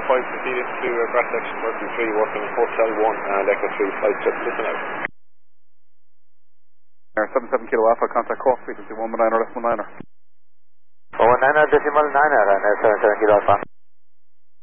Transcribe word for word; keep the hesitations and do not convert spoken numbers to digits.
five, proceed into uh, grass section, Mercury three, working Hotel one, and Echo three, flight six, listen out. Air seven seven Kilo Alpha, contact course frequency one one nine or less one niner. one niner decimal niner, and seven seven Kilo Alpha.